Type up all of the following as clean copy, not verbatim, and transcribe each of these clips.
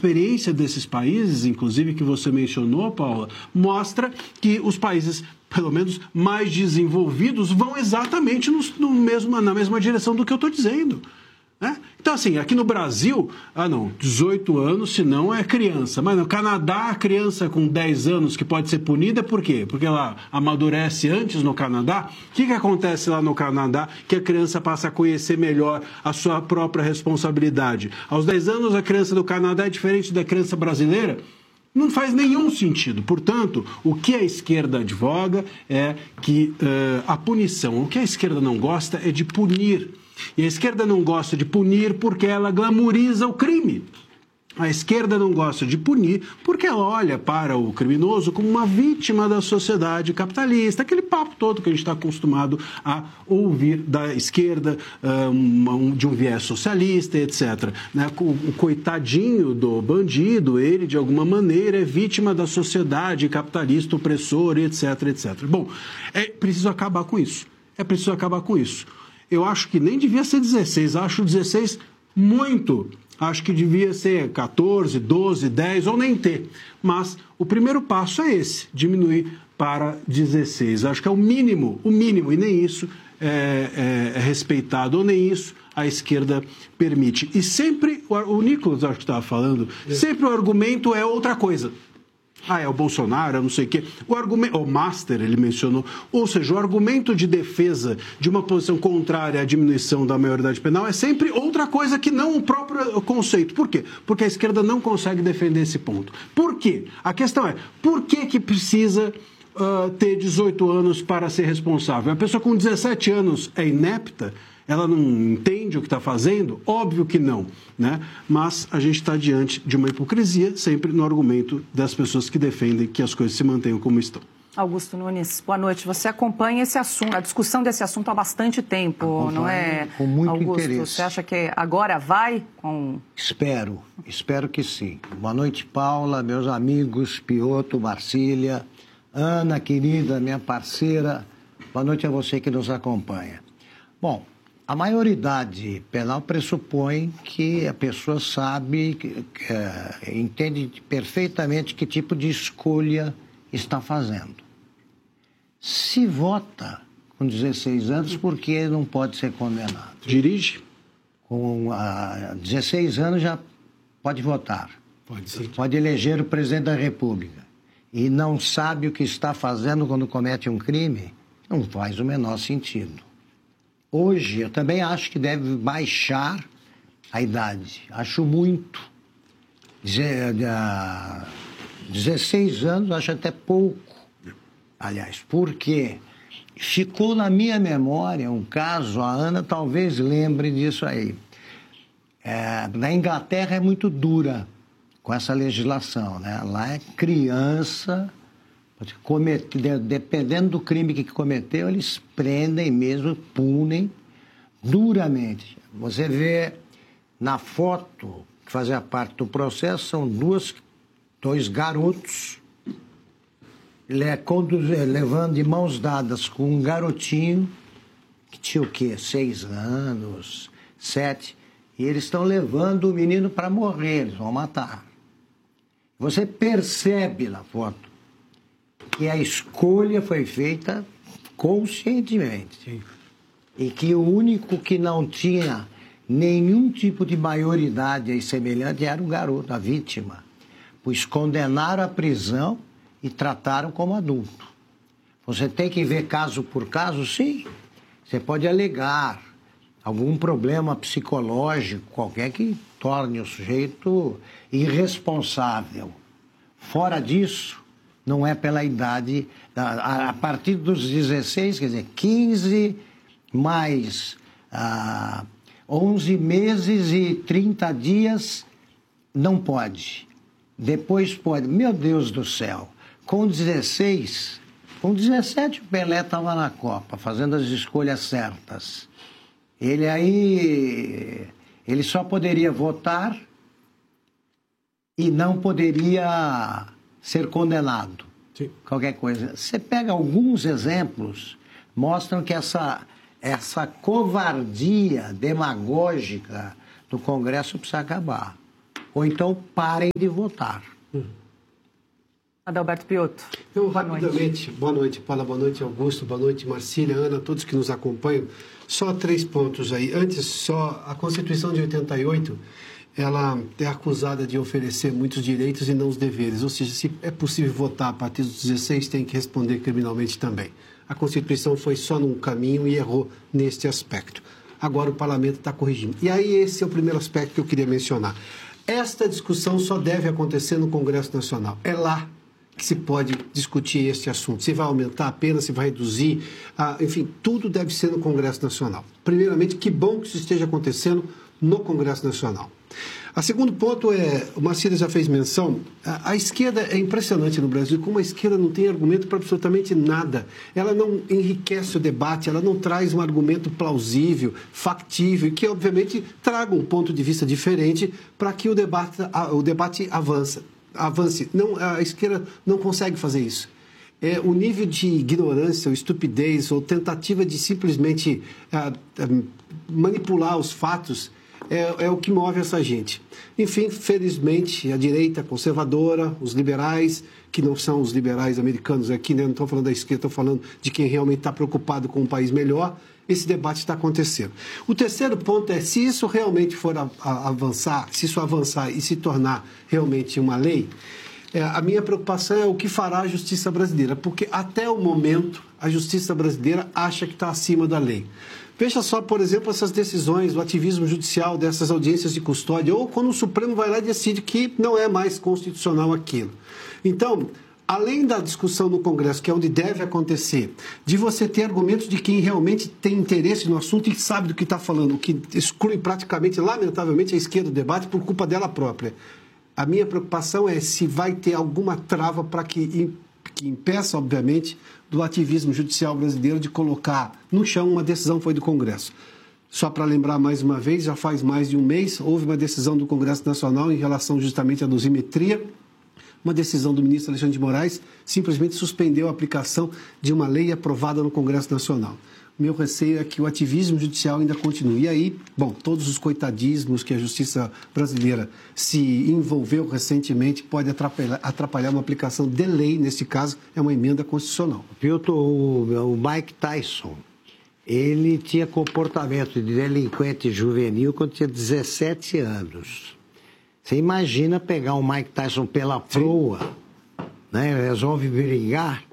experiência desses países, inclusive que você mencionou, Paula, mostra que os países, pelo menos mais desenvolvidos, vão exatamente na mesma direção do que eu estou dizendo. Né? Então, assim, aqui no Brasil, 18 anos, se não é criança. Mas no Canadá, a criança com 10 anos que pode ser punida, por quê? Porque ela amadurece antes no Canadá. O que acontece lá no Canadá? Que a criança passa a conhecer melhor a sua própria responsabilidade. Aos 10 anos, a criança do Canadá é diferente da criança brasileira? Não faz nenhum sentido. Portanto, o que a esquerda advoga é que a punição, o que a esquerda não gosta é de punir. E a esquerda não gosta de punir porque ela glamoriza o crime. A esquerda não gosta de punir porque ela olha para o criminoso como uma vítima da sociedade capitalista, aquele papo todo que a gente está acostumado a ouvir da esquerda, de um viés socialista, etc. Né? O coitadinho do bandido, ele de alguma maneira é vítima da sociedade capitalista opressora, etc, etc. Bom, é preciso acabar com isso. É preciso acabar com isso. Eu acho que nem devia ser 16, acho 16 muito. Acho que devia ser 14, 12, 10 ou nem ter. Mas o primeiro passo é esse, diminuir para 16. Acho que é o mínimo, e nem isso é respeitado, ou nem isso a esquerda permite. E sempre, o Nicolas, acho que estava falando, sempre o argumento é outra coisa. É o Bolsonaro, não sei o quê. O Master, ele mencionou. Ou seja, o argumento de defesa de uma posição contrária à diminuição da maioridade penal é sempre outra coisa que não o próprio conceito. Por quê? Porque a esquerda não consegue defender esse ponto. Por quê? A questão é, por que precisa ter 18 anos para ser responsável? A pessoa com 17 anos é inepta? Ela não entende o que está fazendo? Óbvio que não, né? Mas a gente está diante de uma hipocrisia, sempre no argumento das pessoas que defendem que as coisas se mantenham como estão. Augusto Nunes, boa noite. Você acompanha esse assunto, a discussão desse assunto há bastante tempo, não é? Com muito Augusto, interesse. você acha que agora vai com... Espero que sim. Boa noite, Paula, meus amigos, Piotr, Marcília, Ana, querida, minha parceira. Boa noite a você que nos acompanha. Bom, a maioridade penal pressupõe que a pessoa sabe, entende perfeitamente que tipo de escolha está fazendo. Se vota com 16 anos, por que não pode ser condenado? Dirige? Com 16 anos já pode votar. Pode ser. Pode eleger o presidente da República. E não sabe o que está fazendo quando comete um crime? Não faz o menor sentido. Hoje, eu também acho que deve baixar a idade. Acho muito. 16 anos, acho até pouco. Aliás, porque ficou na minha memória um caso, a Ana talvez lembre disso aí. Na Inglaterra é muito dura com essa legislação, né? Lá é criança... Dependendo do crime que cometeu, eles prendem mesmo, punem duramente. Você vê na foto que fazia parte do processo, são dois garotos levando de mãos dadas com um garotinho que tinha o quê? 6 anos, 7, e eles estão levando o menino para morrer, eles vão matar. Você percebe na foto que a escolha foi feita conscientemente. Sim. E que o único que não tinha nenhum tipo de maioridade aí semelhante era o garoto, a vítima. Pois condenaram à prisão e trataram como adulto. Você tem que ver caso por caso, sim. Você pode alegar algum problema psicológico, qualquer que torne o sujeito irresponsável. Fora disso, não é pela idade, a partir dos 16, quer dizer, 15 mais 11 meses e 30 dias, não pode. Depois pode. Meu Deus do céu, com 16, com 17 o Pelé estava na Copa, fazendo as escolhas certas. Ele só poderia votar e não poderia ser condenado. Sim. Qualquer coisa. Você pega alguns exemplos, mostram que essa covardia demagógica do Congresso precisa acabar. ou então parem de votar. Adalberto Piotto. Eu, rapidamente, boa noite, Paula, boa noite, Augusto, boa noite, Marcília, Ana, todos que nos acompanham. Só 3 pontos aí. Antes, só a Constituição de 88, ela é acusada de oferecer muitos direitos e não os deveres. Ou seja, se é possível votar a partir dos 16, tem que responder criminalmente também. A Constituição foi só num caminho e errou neste aspecto. Agora o Parlamento está corrigindo. E aí esse é o primeiro aspecto que eu queria mencionar. Esta discussão só deve acontecer no Congresso Nacional. É lá que se pode discutir este assunto. Se vai aumentar a pena, se vai reduzir, enfim, tudo deve ser no Congresso Nacional. Primeiramente, que bom que isso esteja acontecendo no Congresso Nacional. O segundo ponto é, o Marcília já fez menção, a esquerda é impressionante no Brasil, como a esquerda não tem argumento para absolutamente nada. Ela não enriquece o debate, ela não traz um argumento plausível, factível, que obviamente traga um ponto de vista diferente para que o debate avance. Não, a esquerda não consegue fazer isso. O nível de ignorância, ou estupidez, ou tentativa de simplesmente manipular os fatos é o que move essa gente. Enfim, felizmente, a direita conservadora, os liberais, que não são os liberais americanos aqui, né? Não estou falando da esquerda, estou falando de quem realmente está preocupado com um país melhor, esse debate está acontecendo. O terceiro ponto é, se isso realmente for avançar, se isso avançar e se tornar realmente uma lei, a minha preocupação é o que fará a justiça brasileira, porque até o momento a justiça brasileira acha que está acima da lei. Veja só, por exemplo, essas decisões do ativismo judicial, dessas audiências de custódia, ou quando o Supremo vai lá e decide que não é mais constitucional aquilo. Então, além da discussão no Congresso, que é onde deve acontecer, de você ter argumentos de quem realmente tem interesse no assunto e sabe do que está falando, o que exclui praticamente, lamentavelmente, a esquerda do debate por culpa dela própria. A minha preocupação é se vai ter alguma trava para que impeça, obviamente, do ativismo judicial brasileiro de colocar no chão uma decisão que foi do Congresso. Só para lembrar mais uma vez, já faz mais de um mês, houve uma decisão do Congresso Nacional em relação justamente à dosimetria. Uma decisão do ministro Alexandre de Moraes simplesmente suspendeu a aplicação de uma lei aprovada no Congresso Nacional. Meu receio é que o ativismo judicial ainda continue. E aí, bom, todos os coitadismos que a justiça brasileira se envolveu recentemente pode atrapalhar uma aplicação de lei, neste caso, é uma emenda constitucional. O Mike Tyson, ele tinha comportamento de delinquente juvenil quando tinha 17 anos. Você imagina pegar o Mike Tyson pela proa, né? Resolve brigar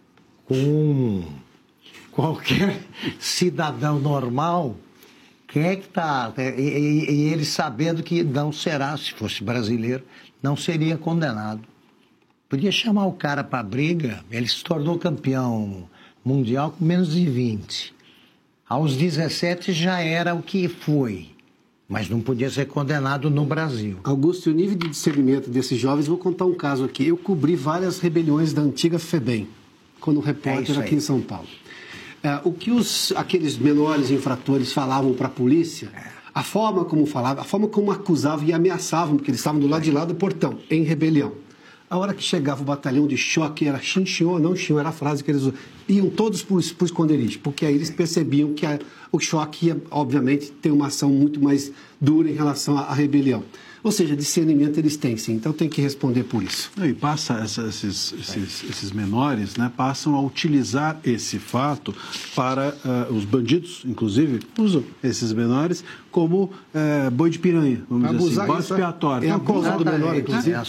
com qualquer cidadão normal, quem é que está... E ele sabendo que não será, se fosse brasileiro, não seria condenado. Podia chamar o cara para briga, ele se tornou campeão mundial com menos de 20. Aos 17 já era o que foi, mas não podia ser condenado no Brasil. Augusto, o nível de discernimento desses jovens, vou contar um caso aqui. Eu cobri várias rebeliões da antiga FEBEM, quando repórter aqui em São Paulo. O que aqueles menores infratores falavam para a polícia, a forma como falavam, a forma como acusavam e ameaçavam, porque eles estavam do lado de lá do portão, em rebelião. A hora que chegava o batalhão de choque, era xinxiô, não xinxiô, era a frase que eles usavam. Iam todos para o esconderijo, porque aí eles percebiam que o choque ia, obviamente, ter uma ação muito mais dura em relação à rebelião. Ou seja, discernimento eles têm, sim. Então tem que responder por isso. E passa esses menores, né, passam a utilizar esse fato para os bandidos, inclusive, usam esses menores como boi de piranha, vamos dizer assim, bode expiatório. É a causa do menor, inclusive.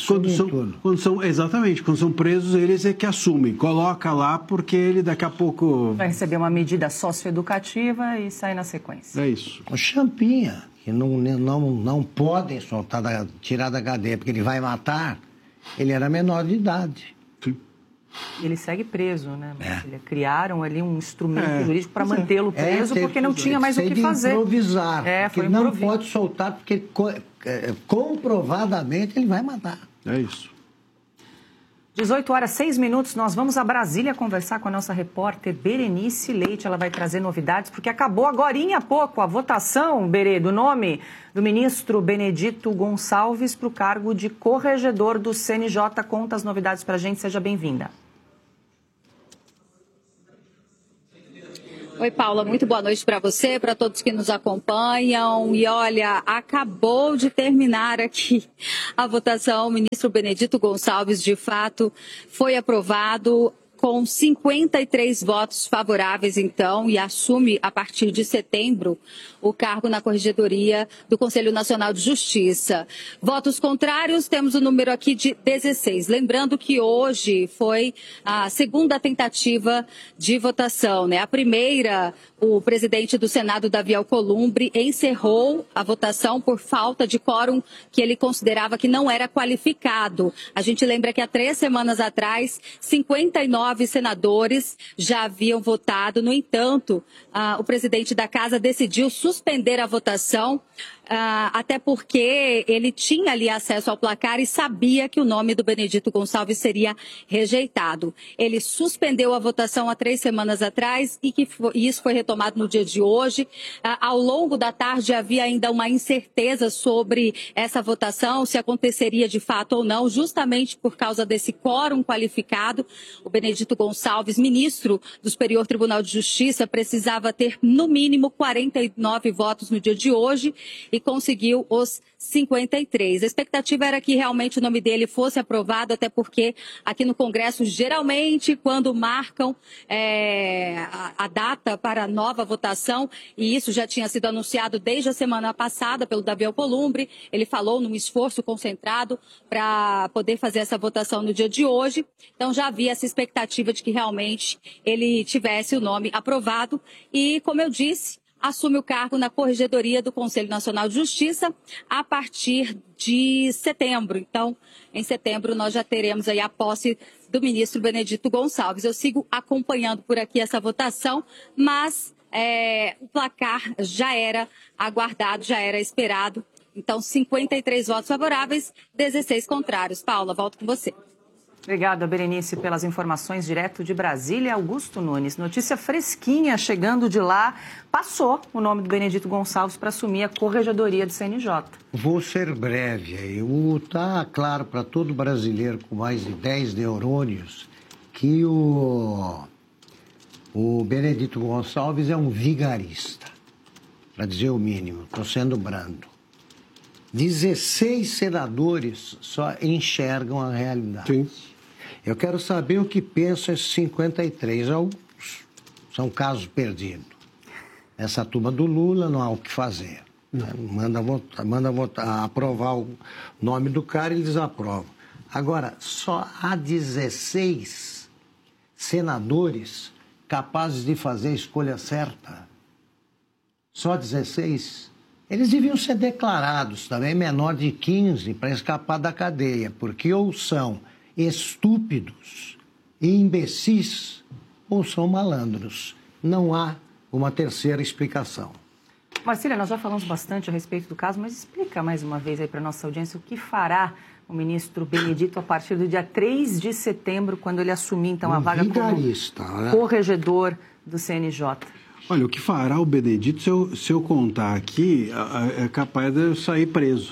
Quando são presos, eles é que assumem. Coloca lá porque ele daqui a pouco... Vai receber uma medida socioeducativa e sai na sequência. É isso. O Champinha, que não podem soltar, tirar da cadeia, porque ele vai matar, ele era menor de idade. Sim. Ele segue preso, né? Criaram ali um instrumento jurídico para mantê-lo preso, porque não tinha mais o que fazer. Improvisar. Foi ele não pode soltar, porque comprovadamente ele vai matar. É isso. 18h06, nós vamos a Brasília conversar com a nossa repórter Berenice Leite. Ela vai trazer novidades, porque acabou agorinha há pouco a votação, Berê, do nome do ministro Benedito Gonçalves para o cargo de corregedor do CNJ. Conta as novidades para a gente, seja bem-vinda. Oi, Paula, muito boa noite para você, para todos que nos acompanham. E olha, acabou de terminar aqui a votação. O ministro Benedito Gonçalves, de fato, foi aprovado com 53 votos favoráveis, então, e assume, a partir de setembro, o cargo na Corregedoria do Conselho Nacional de Justiça. Votos contrários, temos o número aqui de 16. Lembrando que hoje foi a segunda tentativa de votação, né? A primeira, o presidente do Senado, Davi Alcolumbre, encerrou a votação por falta de quórum que ele considerava que não era qualificado. A gente lembra que há 3 semanas atrás, 59 senadores já haviam votado. No entanto, o presidente da Casa decidiu suspender a votação, até porque ele tinha ali acesso ao placar e sabia que o nome do Benedito Gonçalves seria rejeitado. Ele suspendeu a votação há 3 semanas atrás e isso foi retomado no dia de hoje. Ao longo da tarde havia ainda uma incerteza sobre essa votação, se aconteceria de fato ou não, justamente por causa desse quórum qualificado. O Benedito Gonçalves, ministro do Superior Tribunal de Justiça, precisava ter no mínimo 49 votos no dia de hoje e conseguiu os 53. A expectativa era que realmente o nome dele fosse aprovado, até porque aqui no Congresso, geralmente, quando marcam a data para a nova votação, e isso já tinha sido anunciado desde a semana passada pelo Davi Alcolumbre, ele falou num esforço concentrado para poder fazer essa votação no dia de hoje. Então já havia essa expectativa de que realmente ele tivesse o nome aprovado e, como eu disse, assume o cargo na Corregedoria do Conselho Nacional de Justiça a partir de setembro. Então, em setembro, nós já teremos aí a posse do ministro Benedito Gonçalves. Eu sigo acompanhando por aqui essa votação, mas o placar já era aguardado, já era esperado. Então, 53 votos favoráveis, 16 contrários. Paula, volto com você. Obrigada, Berenice, pelas informações direto de Brasília. Augusto Nunes, notícia fresquinha chegando de lá. Passou o nome do Benedito Gonçalves para assumir a Corregedoria do CNJ. Vou ser breve aí. Está claro para todo brasileiro com mais de 10 neurônios que o Benedito Gonçalves é um vigarista, para dizer o mínimo. Estou sendo brando. 16 senadores só enxergam a realidade. Sim. Eu quero saber o que pensam esses 53. Alguns são casos perdidos. Essa turma do Lula não há o que fazer. Manda votar, aprovar o nome do cara e eles aprovam. Agora, só há 16 senadores capazes de fazer a escolha certa. Só 16. Eles deviam ser declarados também menor de 15 para escapar da cadeia, porque ou são estúpidos e imbecis ou são malandros. Não há uma terceira explicação. Marcília, nós já falamos bastante a respeito do caso, mas explica mais uma vez aí para a nossa audiência o que fará o ministro Benedito a partir do dia 3 de setembro, quando ele assumir então a vaga como corregedor do CNJ. Olha, o que fará o Benedito, se eu contar aqui, é capaz de eu sair preso.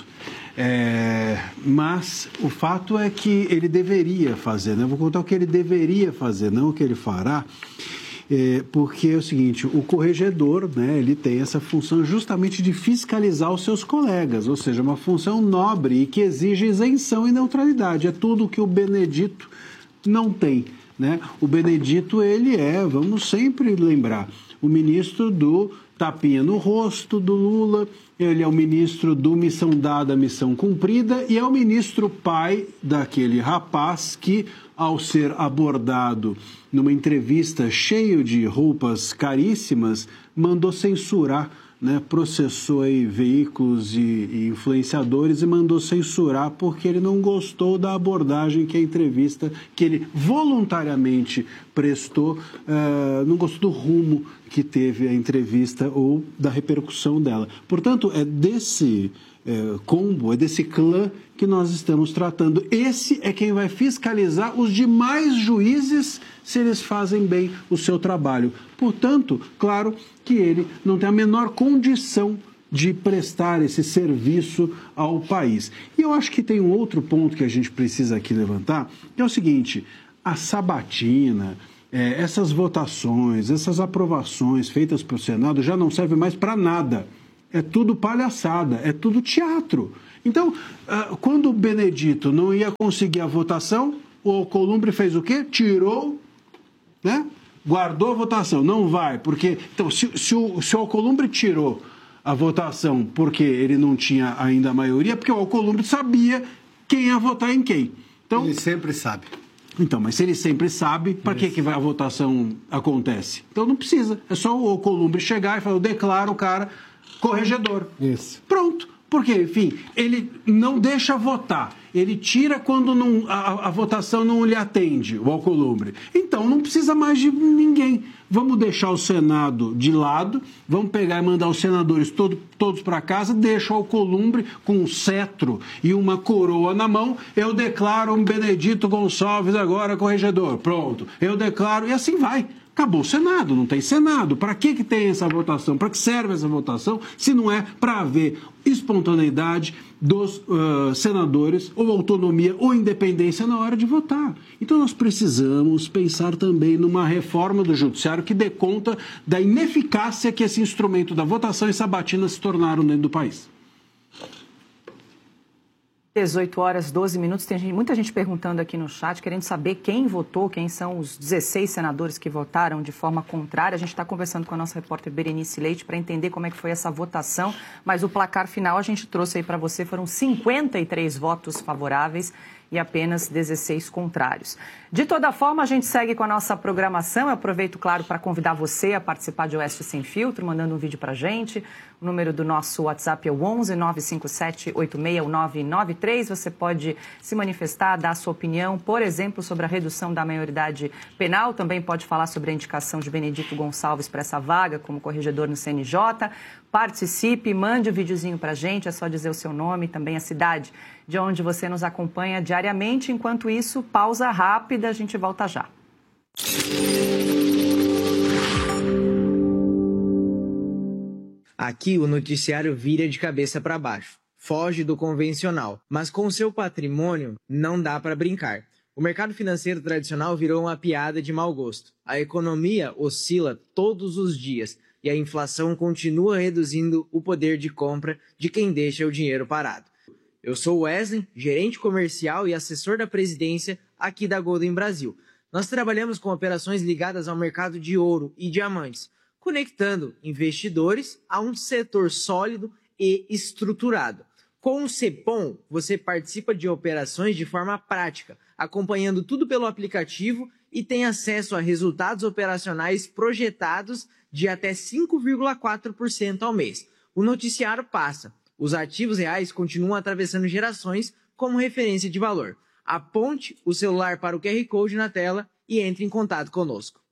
Mas o fato é que ele deveria fazer, né? Eu vou contar o que ele deveria fazer, não o que ele fará, porque é o seguinte, o corregedor, né, ele tem essa função justamente de fiscalizar os seus colegas, ou seja, uma função nobre e que exige isenção e neutralidade. É tudo que o Benedito não tem, né? O Benedito, ele vamos sempre lembrar, o ministro do tapinha no rosto do Lula, ele é o ministro do missão dada, missão cumprida, e é o ministro pai daquele rapaz que, ao ser abordado numa entrevista cheio de roupas caríssimas, mandou censurar, né, processou aí veículos e influenciadores e mandou censurar porque ele não gostou da abordagem que a entrevista que ele voluntariamente prestou, não gostou do rumo que teve a entrevista ou da repercussão dela. Portanto, é desse combo, é desse clã que nós estamos tratando. Esse é quem vai fiscalizar os demais juízes se eles fazem bem o seu trabalho. Portanto, claro que ele não tem a menor condição de prestar esse serviço ao país. E eu acho que tem um outro ponto que a gente precisa aqui levantar, que é o seguinte, a sabatina, essas votações, essas aprovações feitas pelo Senado já não servem mais para nada. É tudo palhaçada, é tudo teatro. Então, quando o Benedito não ia conseguir a votação, o Alcolumbre fez o quê? Tirou, né? Guardou a votação. Não vai, porque... Então, se o Alcolumbre tirou a votação porque ele não tinha ainda a maioria, porque o Alcolumbre sabia quem ia votar em quem. Então, ele sempre sabe. Então, mas se ele sempre sabe, para que a votação acontece? Então não precisa. É só o Alcolumbre chegar e falar, eu declaro o cara corregedor. Isso. Pronto. Porque, enfim, ele não deixa votar. Ele tira quando a votação não lhe atende, o Alcolumbre. Então não precisa mais de ninguém. Vamos deixar o Senado de lado, vamos pegar e mandar os senadores todos para casa, deixa o Alcolumbre com um cetro e uma coroa na mão. Eu declaro um Benedito Gonçalves agora corregedor. Pronto. Eu declaro, e assim vai. Acabou o Senado, não tem Senado. Para que tem essa votação? Para que serve essa votação se não é para haver espontaneidade dos senadores, ou autonomia, ou independência na hora de votar? Então nós precisamos pensar também numa reforma do judiciário que dê conta da ineficácia que esse instrumento da votação e sabatina se tornaram dentro do país. 18 horas, 12 minutos. Tem muita gente perguntando aqui no chat, querendo saber quem votou, quem são os 16 senadores que votaram de forma contrária. A gente está conversando com a nossa repórter Berenice Leite para entender como é que foi essa votação, mas o placar final a gente trouxe aí para você, foram 53 votos favoráveis e apenas 16 contrários. De toda forma, a gente segue com a nossa programação. Eu aproveito, claro, para convidar você a participar de Oeste Sem Filtro, mandando um vídeo para a gente. O número do nosso WhatsApp é o 11 957 861993. Você pode se manifestar, dar a sua opinião, por exemplo, sobre a redução da maioridade penal. Também pode falar sobre a indicação de Benedito Gonçalves para essa vaga como corregedor no CNJ. Participe, mande um videozinho para a gente, é só dizer o seu nome e também a cidade de onde você nos acompanha diariamente. Enquanto isso, pausa rápida, a gente volta já. Aqui o noticiário vira de cabeça para baixo, foge do convencional, mas com seu patrimônio não dá para brincar. O mercado financeiro tradicional virou uma piada de mau gosto. A economia oscila todos os dias e a inflação continua reduzindo o poder de compra de quem deixa o dinheiro parado. Eu sou Wesley, gerente comercial e assessor da presidência aqui da Golden Brasil. Nós trabalhamos com operações ligadas ao mercado de ouro e diamantes, conectando investidores a um setor sólido e estruturado. Com o Cepom, você participa de operações de forma prática, acompanhando tudo pelo aplicativo e tem acesso a resultados operacionais projetados de até 5,4% ao mês. O noticiário passa. Os ativos reais continuam atravessando gerações como referência de valor. Aponte o celular para o QR Code na tela e entre em contato conosco.